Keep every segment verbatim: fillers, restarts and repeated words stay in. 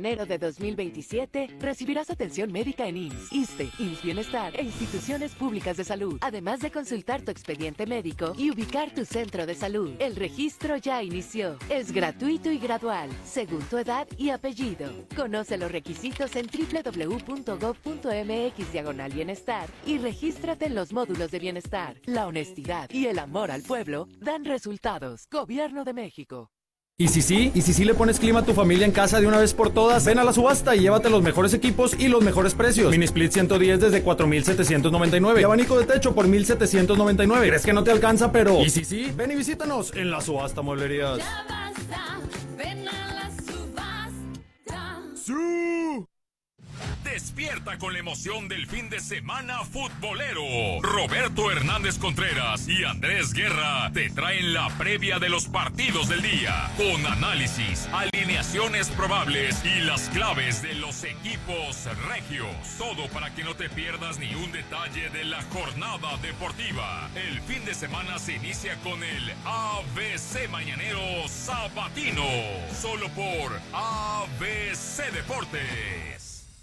enero de dos mil veintisiete, recibirás atención médica en I M S S, ISSSTE, I M S S Bienestar e instituciones públicas de salud, además de consultar tu expediente médico y ubicar tu centro de salud. El registro ya inició. Es gratuito y gradual, según tu edad y apellido. Conoce los requisitos en doble u doble u doble u punto gob punto eme equis diagonal bienestar y regístrate en los módulos de bienestar. La honestidad y el amor al pueblo dan resultados. Gobierno de México. ¿Y si sí? ¿Y si sí le pones clima a tu familia en casa de una vez por todas? Ven a la subasta y llévate los mejores equipos y los mejores precios. Mini Split ciento diez desde cuatro mil setecientos noventa y nueve. Y abanico de techo por mil setecientos noventa y nueve. ¿Crees que no te alcanza? Pero... ¿y si sí? Ven y visítanos en la subasta Mueblerías. Ya basta, ven a la subasta. ¡Sí! Despierta con la emoción del fin de semana futbolero. Roberto Hernández Contreras y Andrés Guerra te traen la previa de los partidos del día, con análisis, alineaciones probables y las claves de los equipos regios. Todo para que no te pierdas ni un detalle de la jornada deportiva. El fin de semana se inicia con el A B C Mañanero Sabatino, solo por A B C Deportes.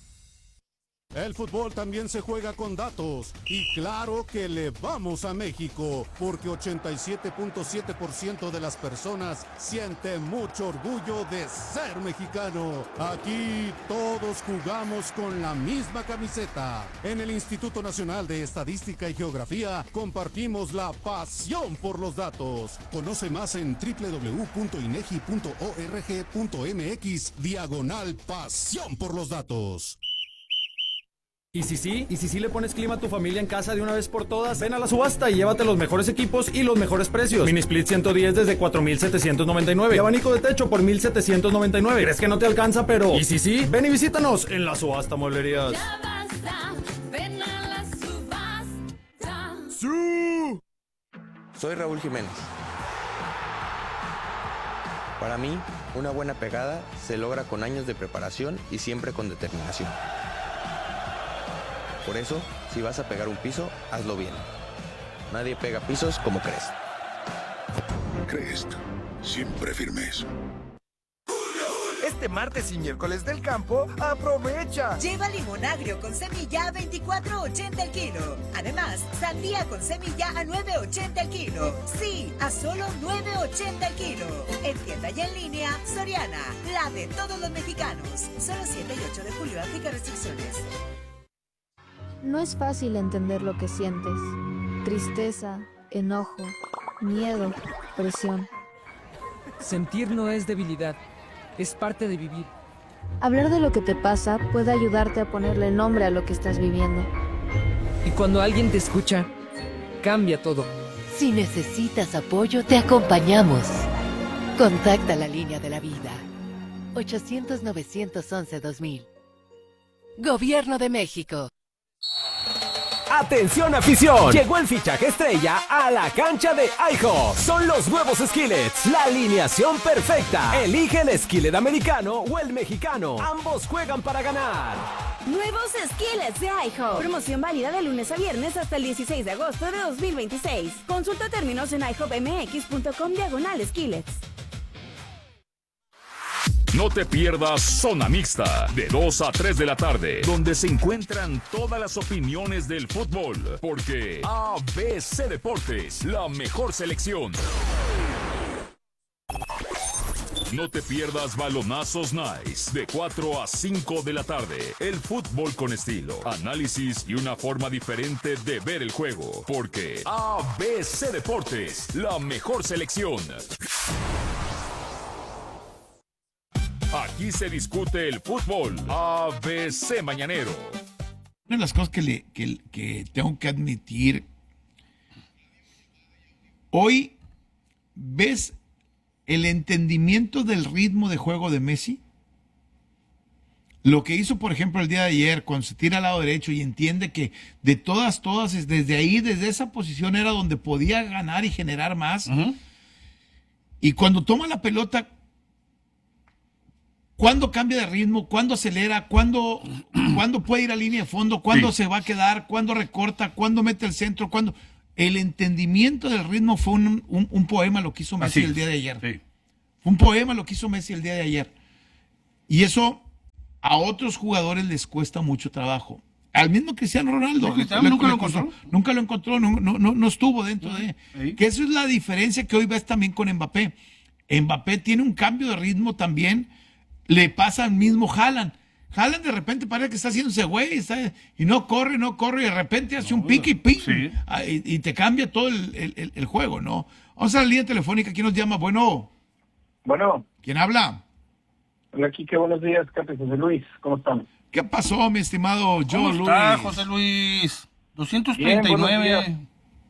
El fútbol también se juega con datos y claro que le vamos a México porque ochenta y siete punto siete por ciento de las personas sienten mucho orgullo de ser mexicano. Aquí todos jugamos con la misma camiseta. En el Instituto Nacional de Estadística y Geografía compartimos la pasión por los datos. Conoce más en doble u doble u doble u punto inegi punto org punto mx diagonal pasión por los datos. ¿Y si sí? ¿Y si sí le pones clima a tu familia en casa de una vez por todas? Ven a la subasta y llévate los mejores equipos y los mejores precios. Mini Split ciento diez desde cuatro mil setecientos noventa y nueve. Y abanico de techo por mil setecientos noventa y nueve. ¿Crees que no te alcanza? Pero... ¿y si sí? Ven y visítanos en la subasta Mueblerías. Ya basta, ven a la subasta. ¡Sí! Soy Raúl Jiménez. Para mí, una buena pegada se logra con años de preparación y siempre con determinación. Por eso, si vas a pegar un piso, hazlo bien. Nadie pega pisos como Crest. Crest, siempre firmes. Este martes y miércoles del campo, aprovecha. Lleva limón agrio con semilla a veinticuatro ochenta el kilo. Además, sandía con semilla a nueve ochenta el kilo. Sí, a solo nueve ochenta el kilo. En tienda y en línea, Soriana, la de todos los mexicanos. Solo siete y ocho de julio, aplica restricciones. No es fácil entender lo que sientes. Tristeza, enojo, miedo, presión. Sentir no es debilidad, es parte de vivir. Hablar de lo que te pasa puede ayudarte a ponerle nombre a lo que estás viviendo. Y cuando alguien te escucha, cambia todo. Si necesitas apoyo, te acompañamos. Contacta la línea de la vida. ochocientos, novecientos once, dos mil. Gobierno de México. ¡Atención afición! Llegó el fichaje estrella a la cancha de IHOP. Son los nuevos skillets, la alineación perfecta. Elige el skillet americano o el mexicano. Ambos juegan para ganar. Nuevos skillets de IHOP. Promoción válida de lunes a viernes hasta el dieciséis de agosto de dos mil veintiséis. Consulta términos en i hop m x punto com diagonal skillets. No te pierdas Zona Mixta, de dos a tres de la tarde, donde se encuentran todas las opiniones del fútbol, porque A B C Deportes, la mejor selección. No te pierdas Balonazos Nice, de cuatro a cinco de la tarde, el fútbol con estilo, análisis y una forma diferente de ver el juego, porque A B C Deportes, la mejor selección. Aquí se discute el fútbol. A B C Mañanero. Una de las cosas que, le, que, que tengo que admitir, hoy ves el entendimiento del ritmo de juego de Messi. Lo que hizo, por ejemplo, el día de ayer, cuando se tira al lado derecho y entiende que de todas, todas, desde ahí, desde esa posición era donde podía ganar y generar más. Uh-huh. Y cuando toma la pelota, ¿cuándo cambia de ritmo? ¿Cuándo acelera? ¿Cuándo, ¿cuándo puede ir a línea de fondo? ¿Cuándo sí. se va a quedar? ¿Cuándo recorta? ¿Cuándo mete el centro? ¿Cuándo? El entendimiento del ritmo fue un, un, un poema lo que hizo Messi Así el día de ayer. Sí. Fue un poema lo que hizo Messi el día de ayer. Y eso a otros jugadores les cuesta mucho trabajo. Al mismo Cristiano Ronaldo. No, Cristiano nunca lo encontró. Nunca lo encontró, no, no, no, no estuvo dentro de... ¿Sí? Que eso es la diferencia que hoy ves también con Mbappé. Mbappé tiene un cambio de ritmo también, le pasa al mismo Haaland. Haaland de repente parece que está haciéndose güey, está, y no corre, no corre, y de repente hace no, un pique y ping, sí. ah, y, y te cambia todo el, el, el juego, ¿no? Vamos a la línea telefónica, ¿quién nos llama? Bueno. Bueno. ¿Quién habla? Hola, Quique, buenos días, Capi, José Luis, ¿cómo están? ¿Qué pasó, mi estimado Joe ¿Cómo Luis? está, José Luis? doscientos treinta y nueve. Bien,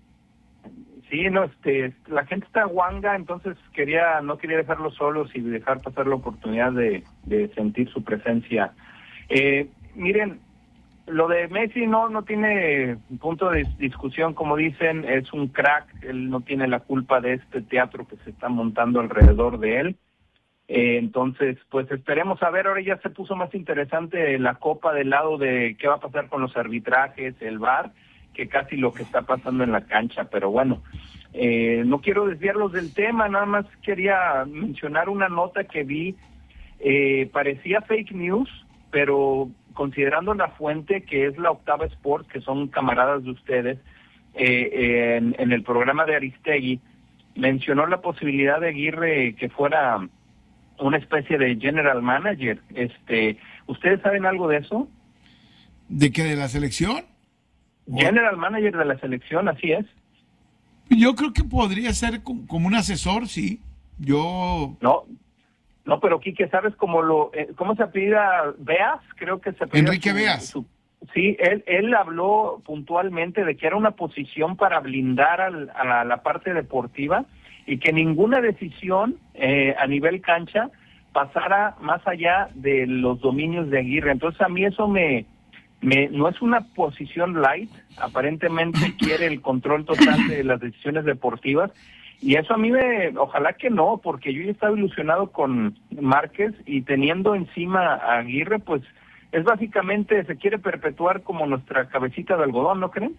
sí, no, este, la gente está guanga, entonces quería, no quería dejarlos solos y dejar pasar la oportunidad de, de sentir su presencia. Eh, miren, lo de Messi no, no tiene punto de discusión, como dicen, es un crack, él no tiene la culpa de este teatro que se está montando alrededor de él. Eh, entonces, pues esperemos a ver, ahora ya se puso más interesante la copa del lado de qué va a pasar con los arbitrajes, el V A R, que casi lo que está pasando en la cancha, pero bueno, eh, no quiero desviarlos del tema, nada más quería mencionar una nota que vi, eh, parecía fake news, pero considerando la fuente que es la Octava Sport, que son camaradas de ustedes, eh, en, en el programa de Aristegui, mencionó la posibilidad de Aguirre que fuera una especie de general manager. Este, ¿ustedes saben algo de eso? ¿De qué? ¿De la selección? General manager de la selección, así es. Yo creo que podría ser como un asesor, sí. Yo... No, no, pero Quique, ¿sabes cómo lo, eh, cómo se apellida Beas? Creo que se apellida Enrique su, Beas. Su, sí, él, él habló puntualmente de que era una posición para blindar al, a la, la parte deportiva y que ninguna decisión eh, a nivel cancha pasara más allá de los dominios de Aguirre. Entonces a mí eso me, me no es una posición light, aparentemente quiere el control total de las decisiones deportivas. Y eso a mí me, ojalá que no, porque yo ya estaba ilusionado con Márquez y teniendo encima a Aguirre, pues es básicamente, se quiere perpetuar como nuestra cabecita de algodón, ¿no creen?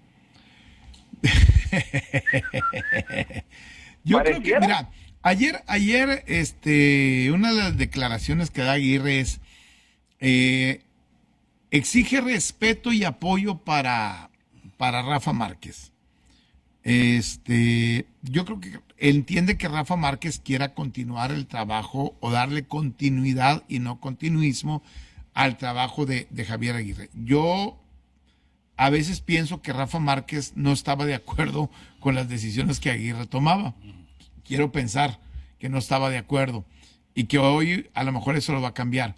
Yo creo que, mira, ayer, ayer, este, una de las declaraciones que da Aguirre es, eh, exige respeto y apoyo para, para Rafa Márquez. Este, yo creo que entiende que Rafa Márquez quiera continuar el trabajo o darle continuidad y no continuismo al trabajo de, de Javier Aguirre. Yo a veces pienso que Rafa Márquez no estaba de acuerdo con las decisiones que Aguirre tomaba. Quiero pensar que no estaba de acuerdo y que hoy a lo mejor eso lo va a cambiar.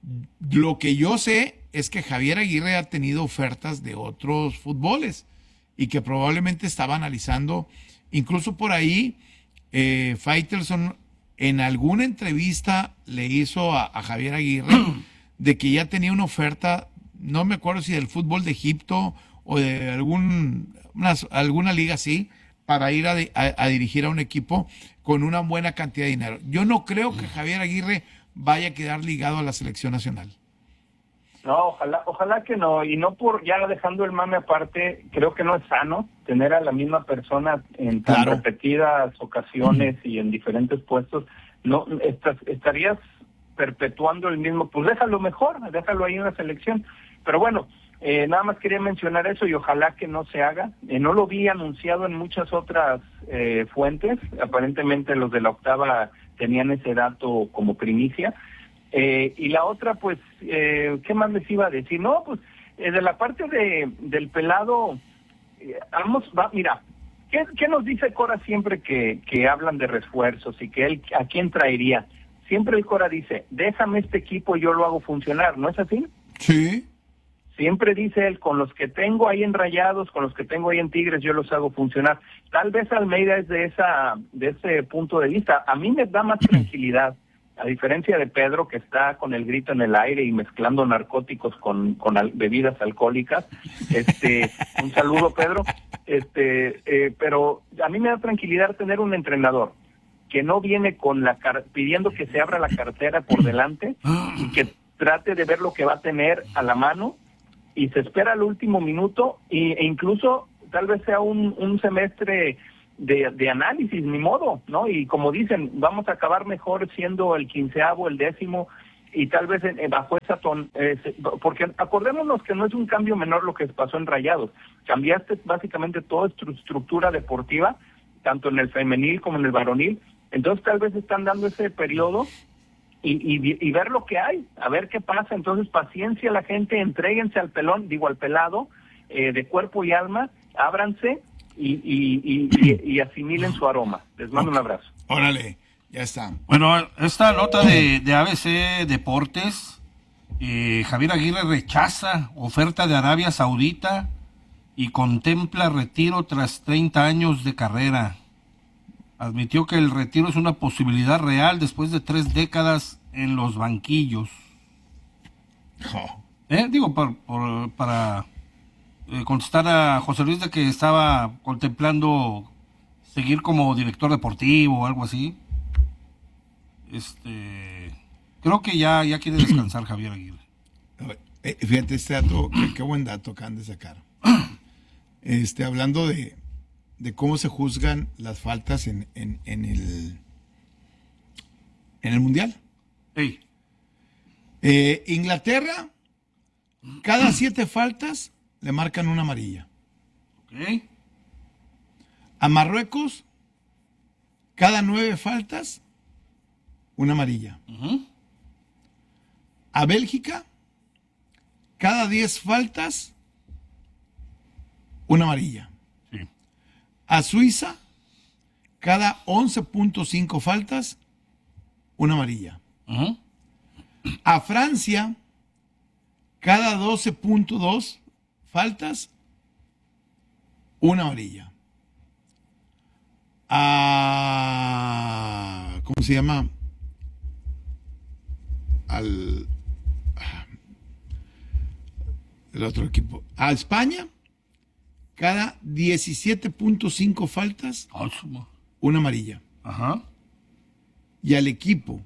Lo que yo sé es que Javier Aguirre ha tenido ofertas de otros fútboles y que probablemente estaba analizando, incluso por ahí, eh, Faitelson en alguna entrevista le hizo a, a Javier Aguirre de que ya tenía una oferta, no me acuerdo si del fútbol de Egipto o de algún, una, alguna liga así, para ir a, a, a dirigir a un equipo con una buena cantidad de dinero. Yo no creo que Javier Aguirre vaya a quedar ligado a la selección nacional. No, ojalá, ojalá que no, y no por, ya dejando el mame aparte, creo que no es sano tener a la misma persona en tan Claro. repetidas ocasiones y en diferentes puestos. No, estás, estarías perpetuando el mismo, pues déjalo mejor, déjalo ahí en la selección. Pero bueno, eh, nada más quería mencionar eso y ojalá que no se haga. Eh, no lo vi anunciado en muchas otras eh, fuentes, aparentemente los de la Octava tenían ese dato como primicia. Eh, y la otra, pues, eh, ¿qué más les iba a decir? No, pues, eh, de la parte de del pelado, eh, vamos, va, mira, ¿qué, ¿qué nos dice Cora siempre que, que hablan de refuerzos y que él, a quién traería? Siempre el Cora dice, déjame este equipo y yo lo hago funcionar, ¿no es así? Sí. Siempre dice él, con los que tengo ahí en Rayados, con los que tengo ahí en Tigres, yo los hago funcionar. Tal vez Almeida es de esa de ese punto de vista. A mí me da más tranquilidad, a diferencia de Pedro, que está con el grito en el aire y mezclando narcóticos con, con al, bebidas alcohólicas. Este, un saludo, Pedro. Este, eh, pero a mí me da tranquilidad tener un entrenador que no viene con la car pidiendo que se abra la cartera por delante y que trate de ver lo que va a tener a la mano y se espera al último minuto y, e incluso tal vez sea un, un semestre de, de análisis, ni modo, ¿no? Y como dicen, vamos a acabar mejor siendo el quinceavo, el décimo, y tal vez en, en bajo esa ton, eh, porque acordémonos que no es un cambio menor lo que pasó en Rayados, cambiaste básicamente toda tu estructura deportiva, tanto en el femenil como en el varonil, entonces tal vez están dando ese periodo y, y, y ver lo que hay, a ver qué pasa. Entonces paciencia a la gente, entréguense al pelón, digo al pelado, eh, de cuerpo y alma, ábranse y, y, y, y, y asimilen su aroma. Les mando un abrazo. Órale. Ya está. Bueno, esta nota de, de A B C Deportes, eh, Javier Aguirre rechaza oferta de Arabia Saudita y contempla retiro tras treinta años de carrera. Admitió que el retiro es una posibilidad real después de tres décadas en los banquillos. Oh. Eh, digo, por, por, para eh, contestar a José Luis de que estaba contemplando seguir como director deportivo o algo así. Este, creo que ya, ya quiere descansar Javier Aguirre. Eh, fíjate este dato, qué, qué buen dato acaban de sacar. Este, hablando de, de cómo se juzgan las faltas en, en, en el en el Mundial. Hey. Eh, Inglaterra, cada siete faltas le marcan una amarilla. Okay. A Marruecos, cada nueve faltas, una amarilla. Uh-huh. A Bélgica, cada diez faltas, una amarilla. Sí. A Suiza, cada once punto cinco faltas, una amarilla. Uh-huh. A Francia, cada doce punto dos faltas, una amarilla. A... ¿Cómo se llama? Al... El otro equipo. A España, cada diecisiete punto cinco faltas, Awesome. una amarilla. Ajá. Y al equipo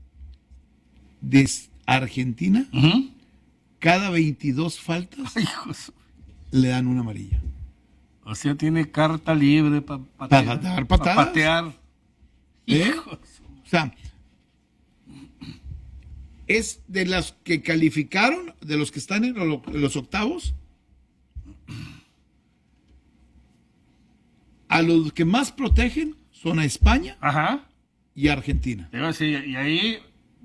de Argentina, uh-huh, cada veintidós faltas, Ay, le dan una amarilla. O sea, tiene carta libre para pa Para dar patadas. pa patear. ¿Eh? Hijos. O sea, es de las que calificaron, de los que están en los, en los octavos, a los que más protegen son a España, ajá, y a Argentina. Sí, y ahí,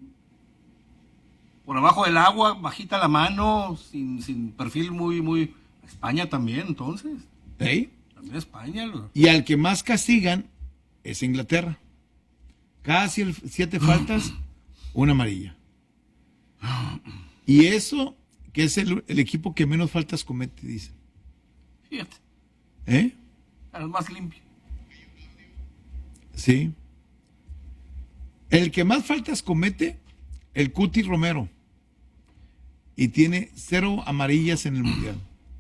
por abajo del agua, bajita la mano, sin, sin perfil muy, muy... España también, entonces. ¿Eh? También España. Lo... Y al que más castigan es Inglaterra. Cada siete faltas, una amarilla. Y eso, que es el, el equipo que menos faltas comete, dicen. Fíjate. ¿Eh? El más limpio. Sí. El que más faltas comete, el Cuti Romero. Y tiene cero amarillas en el Mundial.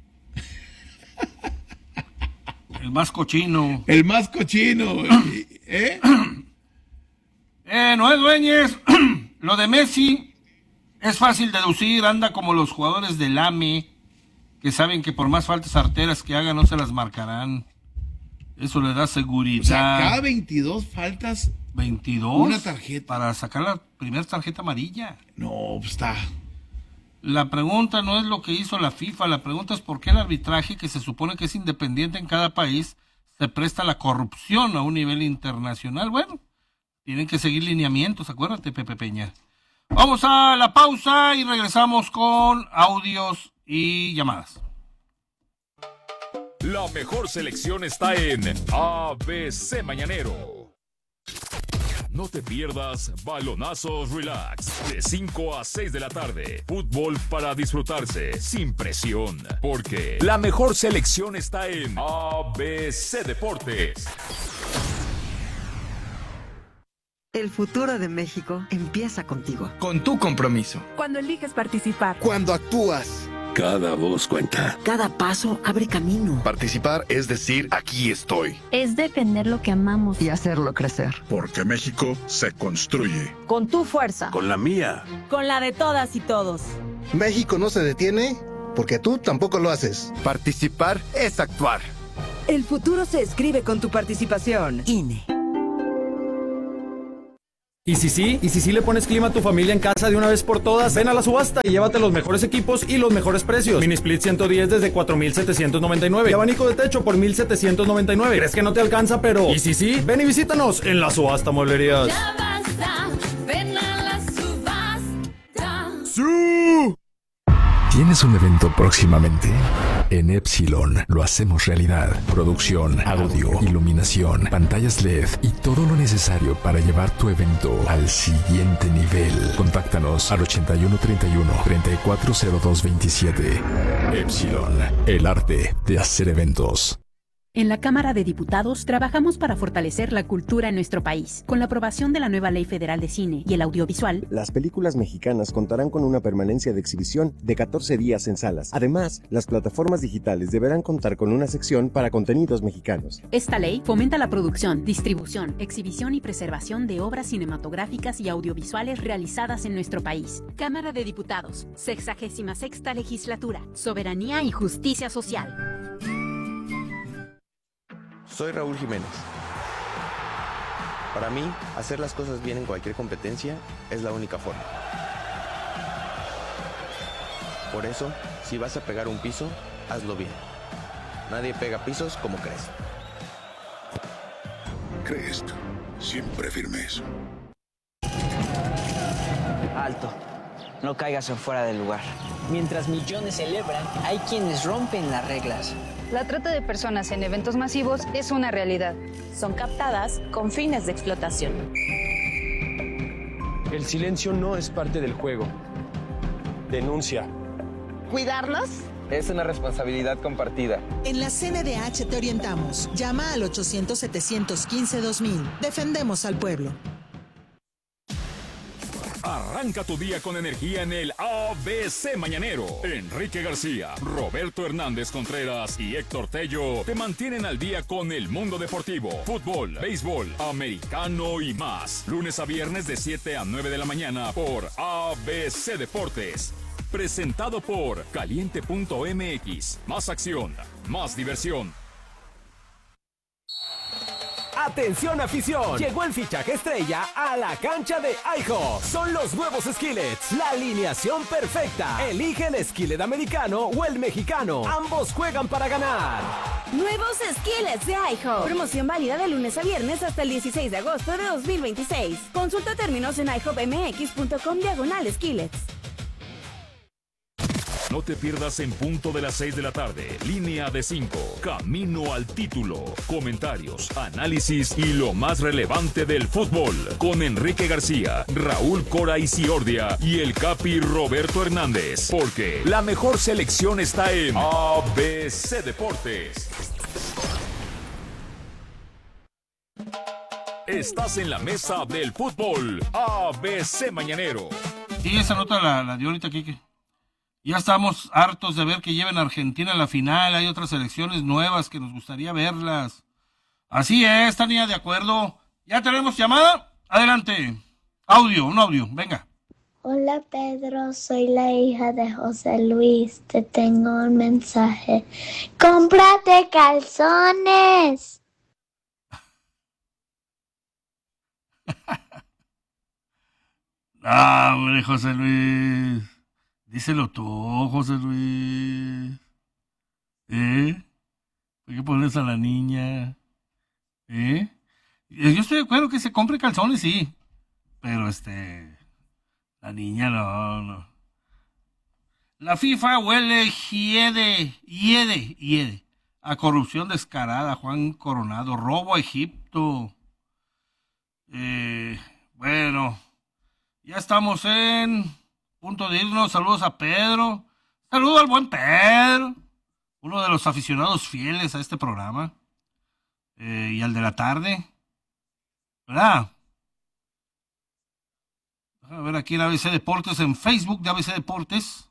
El más cochino. El más cochino. ¿Eh? Eh, no es Dueñez. Lo de Messi es fácil deducir. Anda como los jugadores del A M E, que saben que por más faltas arteras que hagan no se las marcarán. Eso le da seguridad. O sea, cada veintidós faltas, veintidós una tarjeta. Para sacar la primera tarjeta amarilla. No, pues está. La pregunta no es lo que hizo la FIFA, la pregunta es por qué el arbitraje, que se supone que es independiente en cada país, se presta a la corrupción a un nivel internacional. Bueno, tienen que seguir lineamientos, acuérdate, Pepe Peña. Vamos a la pausa y regresamos con audios y llamadas. La mejor selección está en A B C Mañanero. No te pierdas Balonazos Relax, de cinco a seis de la tarde. Fútbol para disfrutarse, sin presión. Porque la mejor selección está en A B C Deportes. El futuro de México empieza contigo. Con tu compromiso. Cuando eliges participar. Cuando actúas. Cada voz cuenta. Cada paso abre camino. Participar es decir, aquí estoy. Es defender lo que amamos y hacerlo crecer. Porque México se construye. Con tu fuerza. Con la mía. Con la de todas y todos. México no se detiene porque tú tampoco lo haces. Participar es actuar. El futuro se escribe con tu participación. I N E. Y si sí, y si sí le pones clima a tu familia en casa de una vez por todas, ven a la subasta y llévate los mejores equipos y los mejores precios. Mini Split ciento diez desde cuatro mil setecientos noventa y nueve y abanico de techo por mil setecientos noventa y nueve. ¿Crees que no te alcanza? Pero y si sí, ven y visítanos en la subasta Mueblerías. Ya basta, ven a la subasta. ¡Sí! ¿Tienes un evento próximamente? En Epsilon lo hacemos realidad. Producción, audio, iluminación, pantallas L E D y todo lo necesario para llevar tu evento al siguiente nivel. Contáctanos al ochenta y uno treinta y uno, treinta y cuatro cero dos veintisiete. Epsilon, el arte de hacer eventos. En la Cámara de Diputados trabajamos para fortalecer la cultura en nuestro país. Con la aprobación de la nueva Ley Federal de Cine y el Audiovisual, las películas mexicanas contarán con una permanencia de exhibición de catorce días en salas. Además, las plataformas digitales deberán contar con una sección para contenidos mexicanos. Esta ley fomenta la producción, distribución, exhibición y preservación de obras cinematográficas y audiovisuales realizadas en nuestro país. Cámara de Diputados, sexagésima sexta Legislatura, Soberanía y Justicia Social. Soy Raúl Jiménez. Para mí, hacer las cosas bien en cualquier competencia es la única forma. Por eso, si vas a pegar un piso, hazlo bien. Nadie pega pisos como Crest. Crest, siempre firmes. Alto, no caigas en fuera del lugar. Mientras millones celebran, hay quienes rompen las reglas. La trata de personas en eventos masivos es una realidad. Son captadas con fines de explotación. El silencio no es parte del juego. Denuncia. ¿Cuidarnos? Es una responsabilidad compartida. En la C N D H te orientamos. Llama al ochocientos, setecientos quince, dos mil. Defendemos al pueblo. Arranca tu día con energía en el A B C Mañanero. Enrique García, Roberto Hernández Contreras y Héctor Tello te mantienen al día con el mundo deportivo, fútbol, béisbol, americano y más. Lunes a viernes de siete a nueve de la mañana por A B C Deportes. Presentado por Caliente punto M X. Más acción, más diversión. ¡Atención afición! Llegó el fichaje estrella a la cancha de iHop. Son los nuevos Skillets, la alineación perfecta. Elige el skillet americano o el mexicano. Ambos juegan para ganar. Nuevos Skillets de iHop. Promoción válida de lunes a viernes hasta el dieciséis de agosto de dos mil veintiséis. Consulta términos en i hop m x punto com diagonal Skillets. No te pierdas en punto de las seis de la tarde. Línea de cinco. Camino al título. Comentarios, análisis y lo más relevante del fútbol. Con Enrique García, Raúl Cora Isiordia y el Capi Roberto Hernández. Porque la mejor selección está en A B C Deportes. Estás en la mesa del fútbol. A B C Mañanero. Y esa nota la, la dio ahorita Kike. Ya estamos hartos de ver que lleven a Argentina a la final. Hay otras selecciones nuevas que nos gustaría verlas. Así es, Tania, de acuerdo. ¿Ya tenemos llamada? Adelante. Audio, un audio, venga. Hola Pedro, soy la hija de José Luis. Te tengo un mensaje. ¡Cómprate calzones! Ah, hombre, José Luis. Díselo tú, José Luis. ¿Eh? ¿Por qué pones a la niña? ¿Eh? Yo estoy de acuerdo que se compre calzones, sí. Pero este... La niña no, no. La FIFA huele hiede, hiede, hiede. A corrupción descarada, Juan Coronado. Robo a Egipto. Eh, bueno. Ya estamos en... punto de irnos. Saludos a Pedro. Saludo al buen Pedro. Uno de los aficionados fieles a este programa. Eh, y al de la tarde. ¿Verdad? A ver aquí en A B C Deportes, en Facebook de A B C Deportes.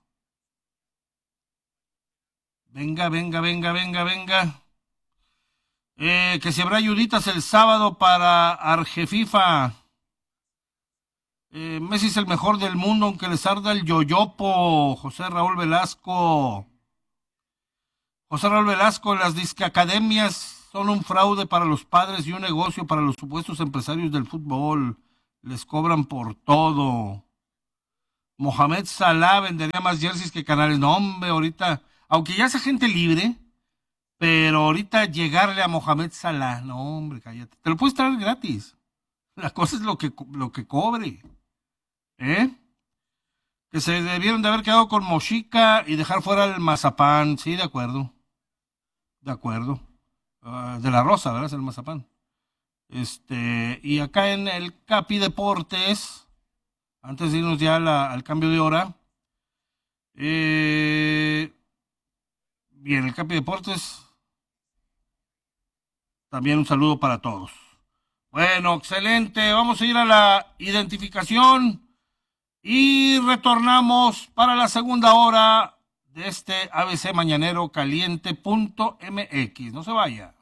Venga, venga, venga, venga, venga. Eh, que si habrá ayuditas el sábado para Argefifa. Eh, Messi es el mejor del mundo, aunque les arda el yoyopo. José Raúl Velasco. José Raúl Velasco, las disqueacademias son un fraude para los padres y un negocio para los supuestos empresarios del fútbol. Les cobran por todo. Mohamed Salah vendería más jerseys que canales. No, hombre, ahorita, aunque ya es agente libre, pero ahorita llegarle a Mohamed Salah, no, hombre, cállate. Te lo puedes traer gratis. La cosa es lo que, lo que cobre. ¿Eh? Que se debieron de haber quedado con Mochica y dejar fuera el mazapán. Sí, de acuerdo. De acuerdo. Uh, de la Rosa, ¿verdad? Es el mazapán. Este, y acá en el Capi Deportes, antes de irnos ya la, al cambio de hora, eh, bien, el Capi Deportes, también un saludo para todos. Bueno, excelente, vamos a ir a la identificación y retornamos para la segunda hora de este A B C Mañanero Caliente punto M X. No se vaya.